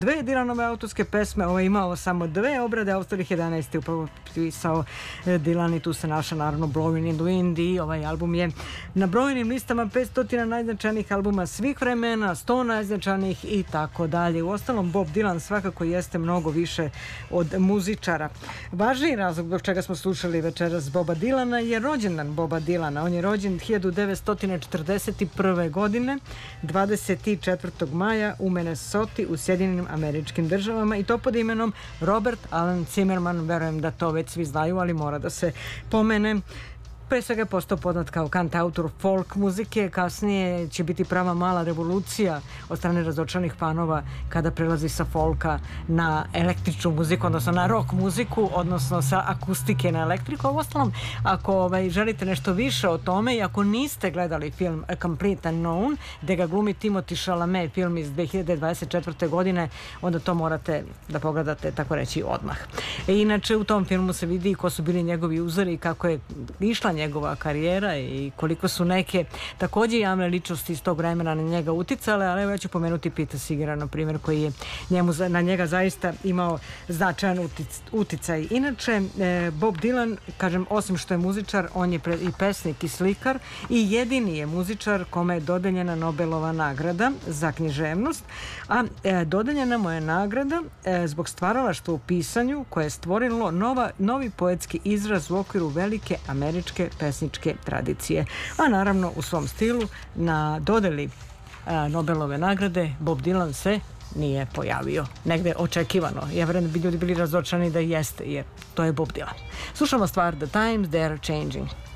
Dve Dylanove autorske pesme, ovo je imao samo dve obrade, a ostalih 11 je upravo pisao Dylan i tu se naša naravno Blowin' in the Wind i ovaj album je na brojnim listama 500 najznačajnijih albuma svih vremena, 100 najznačajnijih i tako dalje. Uostalom, Bob Dylan svakako jeste mnogo više od muzičara. Važniji razlog zbog čega smo slušali večeras Boba Dylana je rođendan Boba Dylana. On je rođen 1941. godine, 24. maja u Minnesoti u Sjedinjenim Američkim Državama i to pod imenom Robert Alan Zimmerman. Verujem da to već svi znaju, ali mora da se pomene. Pre svega je postao poznat kao kantautor folk muzike, kasnije će biti prava mala revolucija od strane razočaranih fanova kada prelazi sa folka na električnu muziku, odnosno na rock muziku, odnosno sa akustike na elektriku. A uostalom, ako želite nešto više o tome i ako niste gledali film A Complete Unknown, gde ga glumi Timothée Chalamet, film iz 2024. godine, onda to morate da pogledate, tako reći, odmah. Inače, u tom filmu se vidi ko su bili njegovi uzori i kako je išla njegova karijera i koliko su neke takođe javne ličnosti iz tog vremena na njega uticale, ali evo ja ću pomenuti Pete Segera, na primjer, koji je na njega zaista imao značajan uticaj. Inače, Bob Dylan, kažem, osim što je muzičar, on je i pesnik i slikar i jedini je muzičar kome je dodeljena Nobelova nagrada za književnost, a dodeljena mu je nagrada zbog stvaralaštva u pisanju koje je stvorilo novi poetski izraz u okviru velike američke pesničke tradicije. A naravno u svom stilu na dodeli Nobelove nagrade Bob Dylan se nije pojavio. Negde očekivano. Ja verujem da bi ljudi bili razočarani da jeste, jer to je Bob Dylan. Slušamo stvar The Times They Are Changing.